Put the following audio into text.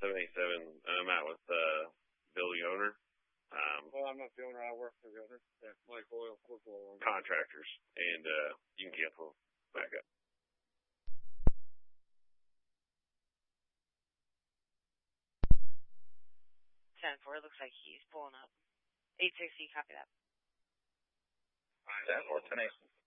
787. I'm out with building owner. Well, I'm not the owner. I work for the owner. Yeah, Mike Oil, contractors, and you can cancel back up. 10-4, looks like he's pulling up. 860, copy that. 10-4, 10-8.